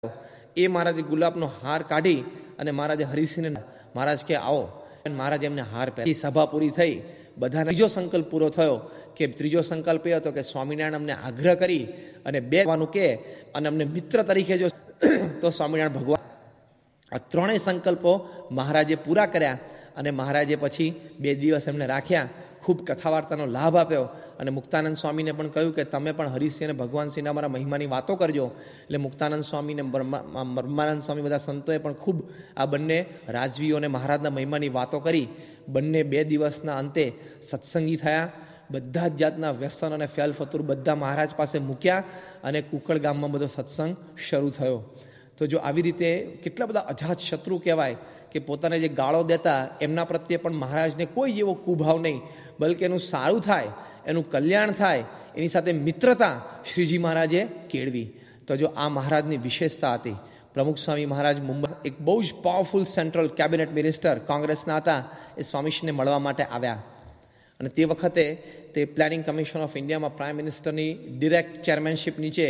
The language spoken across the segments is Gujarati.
એ મહારાજે ગુલાબનો હાર કાઢી અને મહારાજે હરિસિંહને મહારાજ કે આવો, મહારાજે એમને હાર પહેરી. સભા પૂરી થઈ, બધાને ત્રીજો સંકલ્પ પૂરો થયો કે ત્રીજો સંકલ્પ એ હતો કે સ્વામિનારાયણ અમને આગ્રહ કરી અને બેવાનું કે અને અમને મિત્ર તરીકે જો તો સ્વામિનારાયણ ભગવાન. આ ત્રણેય સંકલ્પો મહારાજે પૂરા કર્યા અને મહારાજે પછી 2 દિવસ એમને રાખ્યા, ખૂબ કથા વાર્તાનો લાભ આપ્યો અને મુક્તાનંદ સ્વામીને પણ કહ્યું કે તમે પણ હરિસિંહ અને ભગવાનસિંહના અમારા મહિમાની વાતો કરજો. એટલે મુક્તાનંદ સ્વામીને બ્રહ્માનંદ સ્વામી બધા સંતોએ પણ ખૂબ આ બંને રાજવીઓ અને મહારાજના મહિમાની વાતો કરી. બંને 2 દિવસના અંતે સત્સંગી થયા. બધા જ જાતના વ્યસન અને ફેલ ફતુર બધા મહારાજ પાસે મૂક્યા અને કુકળ ગામમાં બધો સત્સંગ શરૂ થયો. તો જો આવી રીતે કેટલા બધા અજાત શત્રુ કહેવાય કે પોતાને જે ગાળો દેતા એમના પ્રત્યે પણ મહારાજને કોઈ એવો કુભાવ નહીં, બલકે એનું સારું થાય, એનું કલ્યાણ થાય, એની સાથે મિત્રતા શ્રીજી મહારાજે કેળવી. તો જો આ મહારાજની વિશેષતા હતી. પ્રમુખ સ્વામી મહારાજ મુંબઈ એક બહુ જ પાવરફુલ સેન્ટ્રલ કેબિનેટ મિનિસ્ટર કોંગ્રેસના હતા. એ સ્વામીશ્રીને મળવા માટે આવ્યા અને તે વખતે તે પ્લાનિંગ કમિશન ઓફ ઇન્ડિયામાં પ્રાઇમ મિનિસ્ટરની ડિરેક્ટ ચેરમેનશીપ નીચે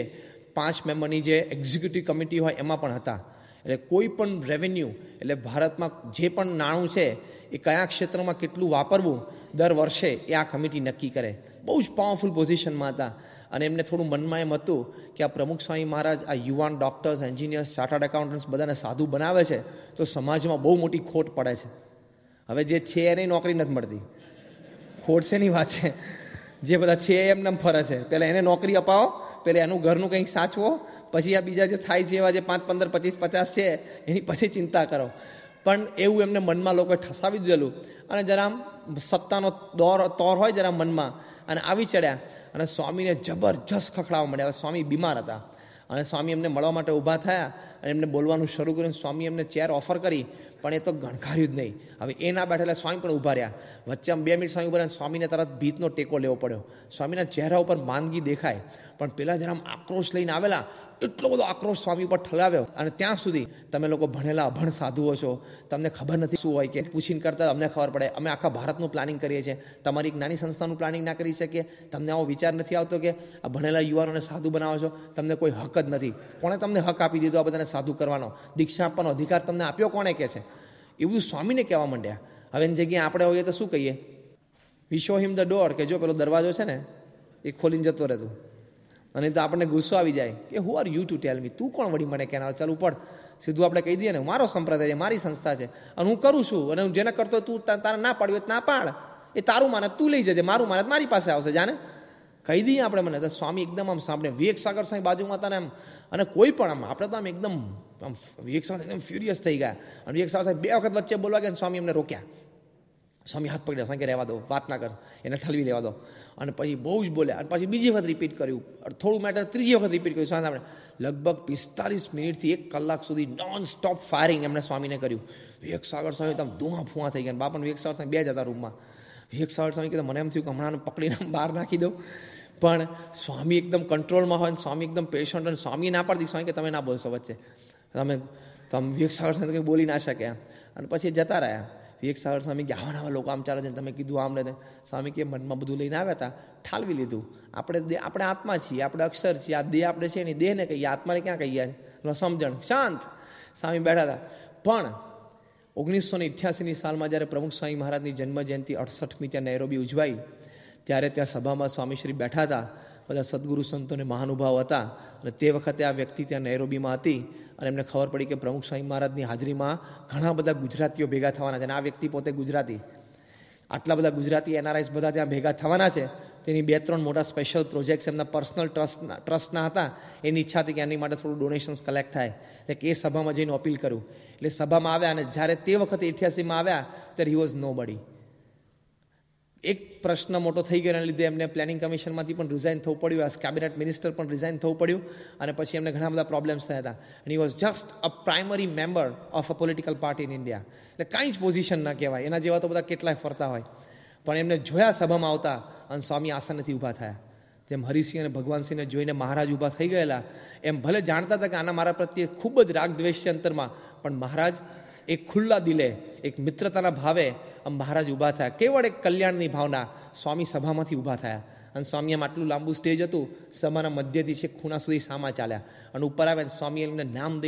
5 મેમ્બરની જે એક્ઝિક્યુટિવ કમિટી હોય એમાં પણ હતા. એટલે કોઈ પણ રેવન્યુ, એટલે ભારતમાં જે પણ નાણું છે એ કયા ક્ષેત્રમાં કેટલું વાપરવું દર વર્ષે એ આ કમિટી નક્કી કરે. બહુ જ પાવરફુલ પોઝિશનમાં હતા અને એમને થોડું મનમાં એમ હતું કે આ પ્રમુખ સ્વામી મહારાજ આ યુવાન ડૉક્ટર્સ, એન્જિનિયર્સ, ચાર્ટર્ડ એકાઉન્ટન્ટ્સ બધાને સાધુ બનાવે છે તો સમાજમાં બહુ મોટી ખોટ પડે છે. હવે જે છે એની નોકરી નથી મળતી, ખોટ શેની વાત છે? જે બધા છે એમને ફરે છે, પહેલાં એને નોકરી અપાવો, પહેલાં એનું ઘરનું કંઈક સાચવો, પછી આ બીજા જે થાય છે એવા જે 5, 15, 25, 50 છે એની પછી ચિંતા કરો. પણ એવું એમને મનમાં લોકોએ ઠસાવી દીધેલું અને જરા સત્તાનો તોર હોય જરા મનમાં અને આવી ચડ્યા અને સ્વામીને જબરજસ્ત ખખડાવવા માંડ્યા. સ્વામી બીમાર હતા અને સ્વામી એમને મળવા માટે ઊભા થયા અને એમને બોલવાનું શરૂ કર્યું. સ્વામી એમને ચેર ઓફર કરી પણ એ તો ગણકાર્યું જ નહીં. હવે એ ના બેઠેલા સ્વામી પણ ઊભા રહ્યા. વચ્ચે 2 મિનિટ સ્વામી ઊભા રહ્યા, સ્વામીને તરત ભીતનો ટેકો લેવો પડ્યો. સ્વામીના ચહેરા ઉપર માંદગી દેખાય પણ પેલા જરા આક્રોશ લઈને આવેલા, એટલો બધો આક્રોશ સ્વામી ઉપર ઠલાવ્યો. અને ત્યાં સુધી તમે લોકો ભણેલા અભણ સાધુઓ છો, તમને ખબર નથી શું હોય કે પૂછીને કરતા અમને ખબર પડે. અમે આખા ભારતનું પ્લાનિંગ કરીએ છીએ, તમારી એક નાની સંસ્થાનું પ્લાનિંગ ના કરી શકીએ? તમને આવો વિચાર નથી આવતો કે આ ભણેલા યુવાનોને સાધુ બનાવો છો? તમને કોઈ હક જ નથી. કોણે તમને હક આપી દીધો આ બધાને સાધુ કરવાનો? દીક્ષા આપવાનો અધિકાર તમને આપ્યો કોણે કહે છે? એવું સ્વામીને કહેવા માંડ્યા. હવે એની જગ્યાએ આપણે હોઈએ તો શું કહીએ? વી શો હિમ ધ ડોર, કે જો પેલો દરવાજો છે ને એ ખોલીને જતો રહેતું. અને તો આપણને ગુસ્સો આવી જાય કે who are you to tell મી, તું કોણ વળી મને કહેનાર? ચાલ ઉપર સીધું આપણે કહી દઈએ ને, મારો સંપ્રદાય છે, મારી સંસ્થા છે અને હું કરું છું અને હું જેને કરતો તું તારે ના પાડ્યું હોય ના પાડ. એ તારું માને તું લઈ જજે, મારું માને મારી પાસે આવશે, જાને કહી દઈએ આપણે. મને તો સ્વામી એકદમ આમ સાંભળે, વિવેક સાગર સ્વામી બાજુમાં હતા ને એમ, અને કોઈ પણ આમ આપણે તો આમ એકદમ આમ વિવેક સાગર એકદમ ફ્યુરિયસ થઈ ગયા. અને વિવેક સાગર સાહેબ 2 વખત વચ્ચે બોલવા ગયા, સ્વામી એમને રોક્યા. સ્વામી હાથ પકડ્યા, સ્વામી કે રહેવા દો, વાત ના કર, એને ઠલવી લેવા દો. અને પછી બહુ જ બોલ્યા અને પછી બીજી વખત રિપીટ કર્યું, થોડું મેટર ત્રીજી વખત રિપીટ કર્યું. સ્વામી આપણે લગભગ 45 મિનિટથી 1 કલાક સુધી નોન સ્ટોપ ફાયરિંગ એમને સ્વામીને કર્યું. વિવેક સાગર સ્વામી તમે ધુઆ ફુઆ થઈ ગયા. બાપા વિવેક સાગર સ્વામી 2 જ હતા રૂમમાં. વિવેક સાગર સ્વામી કીધું મને એમ થયું કે હમણાં પકડીને બહાર નાખી દઉં, પણ સ્વામી એકદમ કંટ્રોલમાં હોય, સ્વામી એકદમ પેશન્ટ, અને સ્વામી ના પાડતી સ્વામી કે તમે ના બોલશો વચ્ચે, તમે વિવેક સાગર સ્વામી કંઈ બોલી ના શક્યા. અને પછી જતા રહ્યા. વિવેક સાગર સ્વામી કે આવા લોકો આમ ચાલે છે, તમે કીધું આમ ને સ્વામી કે મનમાં બધું લઈને આવ્યા હતા, ઠાલવી લીધું. આપણે આત્મા છીએ, આપણે અક્ષર છીએ, આ દેહ આપણે છે નહીં, દેહને કહીએ, આત્માને ક્યાં કહીએ? સમજણ, શાંત. સ્વામી બેઠા હતા. પણ 1988ની સાલમાં જ્યારે પ્રમુખ સ્વામી મહારાજની જન્મ જયંતિ 68મી ત્યાં નૈરોબી ઉજવાઈ, ત્યારે ત્યાં સભામાં સ્વામીશ્રી બેઠા હતા. બધા સદગુરુ સંતોને મહાનુભાવ હતા અને તે વખતે આ વ્યક્તિ ત્યાં નૈરોબીમાં હતી અને એમને ખબર પડી કે પ્રમુખ સ્વામી મહારાજની હાજરીમાં ઘણા બધા ગુજરાતીઓ ભેગા થવાના છે અને આ વ્યક્તિ પોતે ગુજરાતી. આટલા બધા ગુજરાતી એનઆરઆઈસ બધા ત્યાં ભેગા થવાના છે. તેની 2-3 મોટા સ્પેશિયલ પ્રોજેક્ટ્સ એમના પર્સનલ ટ્રસ્ટના હતા. એની ઈચ્છા હતી કે એની માટે થોડું ડોનેશન્સ કલેક્ટ થાય, એટલે એ સભામાં જઈને અપીલ કર્યું. એટલે સભામાં આવ્યા અને જ્યારે તે વખતે 88માં આવ્યા ત્યારે હી વોઝ નો બડી. એક પ્રશ્ન મોટો થઈ ગયો, એના લીધે એમને પ્લાનિંગ કમિશનમાંથી પણ રિઝાઇન થવું પડ્યું, એઝ કેબિનેટ મિનિસ્ટર પણ રિઝાઇન થવું પડ્યું અને પછી એમને ઘણા બધા પ્રોબ્લેમ્સ થયા હતા. And he was just a primary member of a political party in India. એટલે કાંઈ જ પોઝિશન ના કહેવાય, એના જેવા તો બધા કેટલાય ફરતા હોય. પણ એમને જોયા સભામાં આવતા અને સ્વામી આસનથી ઊભા થયા. જેમ હરિસિંહ અને ભગવાનસિંહને જોઈને મહારાજ ઊભા થઈ ગયેલા, એમ ભલે જાણતા હતા કે આના મારા પ્રત્યે ખૂબ જ રાગ દ્વેષ છે અંતરમાં, પણ મહારાજ એક ખુલ્લા દિલે, એક મિત્રતાના ભાવે મહારાજ ઊભા થયા. કેવળ એક કલ્યાણની ભાવના સ્વામી સભામાંથી ઊભા થયા અને સ્વામી આમ આટલું લાંબુ સ્ટેજ હતું, સભાના મધ્યથી છેક ખૂણા સુધી સામા ચાલ્યા અને ઉપર આવે સ્વામી એમને નામ દઈ